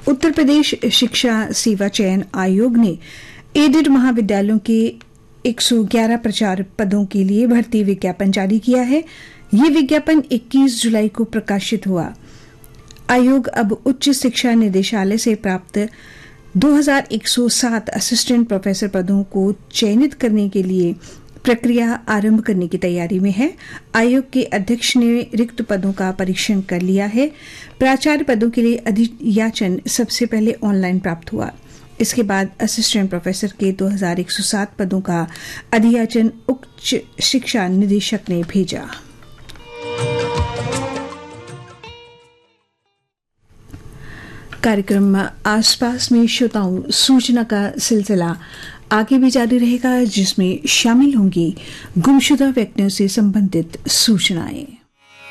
उत्तर प्रदेश शिक्षा सेवा चयन आयोग ने एडेड महाविद्यालयों के 111 प्रचार पदों के लिए भर्ती विज्ञापन जारी किया है। ये विज्ञापन 21 जुलाई को प्रकाशित हुआ। आयोग अब उच्च शिक्षा निदेशालय से प्राप्त 2107 असिस्टेंट प्रोफेसर पदों को चयनित करने के लिए प्रक्रिया आरंभ करने की तैयारी में है। आयोग के अध्यक्ष ने रिक्त पदों का परीक्षण कर लिया है। प्राचार्य पदों के लिए अधियाचन सबसे पहले ऑनलाइन प्राप्त हुआ। इसके बाद असिस्टेंट प्रोफेसर के 2107 पदों का अधियाचन उच्च शिक्षा निदेशक ने भेजा। कार्यक्रम आसपास में श्रोताओं सूचना का सिलसिला आगे भी जारी रहेगा, जिसमें शामिल होंगी गुमशुदा व्यक्तियों से संबंधित सूचनाएं।